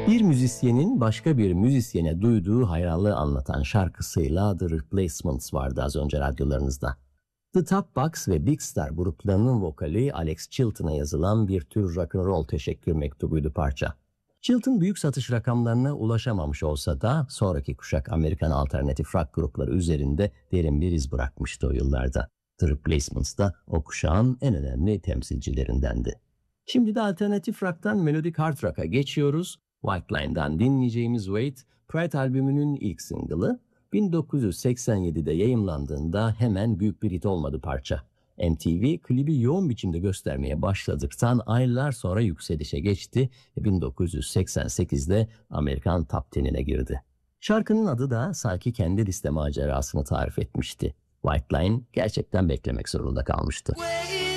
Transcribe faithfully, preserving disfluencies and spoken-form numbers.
Bir müzisyenin başka bir müzisyene duyduğu hayranlığı anlatan şarkısıyla The Replacements vardı az önce radyolarınızda. The Top Box ve Big Star gruplarının vokali Alex Chilton'a yazılan bir tür rock'n'roll teşekkür mektubuydu parça. Chilton büyük satış rakamlarına ulaşamamış olsa da sonraki kuşak Amerikan alternatif rock grupları üzerinde derin bir iz bırakmıştı o yıllarda. The Replacements da o kuşağın en önemli temsilcilerindendi. Şimdi de alternatif rock'tan melodic hard rock'a geçiyoruz. White Line'dan dinleyeceğimiz Wait, Pride albümünün ilk single'ı. bin dokuz yüz seksen yedide yayımlandığında hemen büyük bir hit olmadı parça. M T V klibi yoğun biçimde göstermeye başladıktan aylar sonra yükselişe geçti ve bin dokuz yüz seksen sekizde Amerikan Top tenine girdi. Şarkının adı da sanki kendi liste macerasını tarif etmişti. White Line gerçekten beklemek zorunda kalmıştı. Wait.